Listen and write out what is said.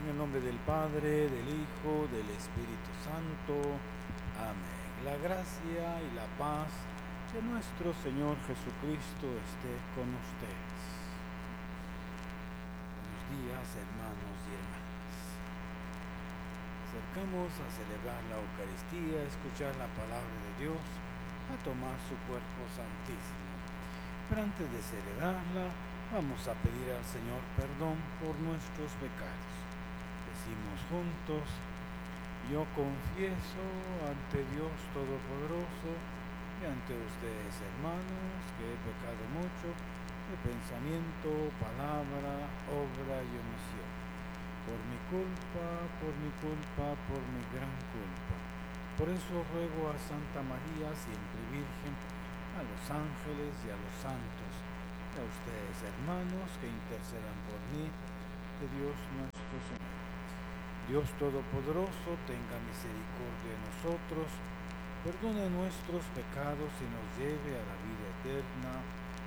En el nombre del Padre, del Hijo, del Espíritu Santo. Amén. La gracia y la paz de nuestro Señor Jesucristo esté con ustedes. Buenos días, hermanos y hermanas. Acercamos a celebrar la Eucaristía, a escuchar la palabra de Dios, a tomar su cuerpo santísimo. Pero antes de celebrarla, vamos a pedir al Señor perdón por nuestros pecados. Decimos juntos: yo confieso ante Dios Todopoderoso y ante ustedes, hermanos, que he pecado mucho de pensamiento, palabra, obra y omisión. Por mi culpa, por mi gran culpa. Por eso ruego a Santa María, siempre Virgen, a los ángeles y a los santos, y a ustedes, hermanos, que intercedan por mí, de Dios nuestro Señor. Dios Todopoderoso, tenga misericordia de nosotros, perdone nuestros pecados y nos lleve a la vida eterna.